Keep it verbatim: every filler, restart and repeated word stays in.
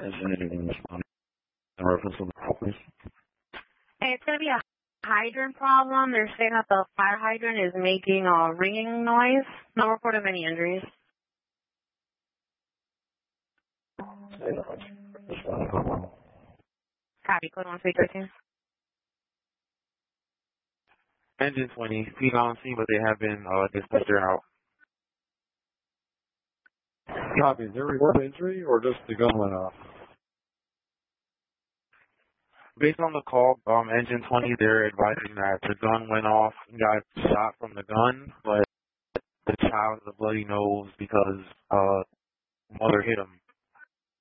Is anything responding in reference to the call, please? Hey, it's going to be a hydrant problem. They're saying that the fire hydrant is making a ringing noise. No report of any injuries. Copy, code one three thirteen. Engine twenty, feet on scene, but they have been uh, dispatched out. Copy. Is there a report of injury or just the gun went off? Based on the call, um, Engine twenty, they're advising that the gun went off, got shot from the gun, but the child has a bloody nose because uh, mother hit him.